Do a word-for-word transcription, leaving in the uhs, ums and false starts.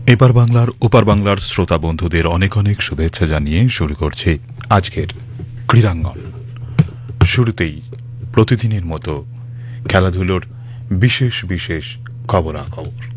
এপার বাংলার ওপার বাংলার শ্রোতা বন্ধুদের অনেক অনেক শুভেচ্ছা জানিয়ে শুরু করছি আজকের ক্রীড়াঙ্গন। শুরুতেই প্রতিদিনের মতো খেলাধুলোর বিশেষ বিশেষ খবরাখবর।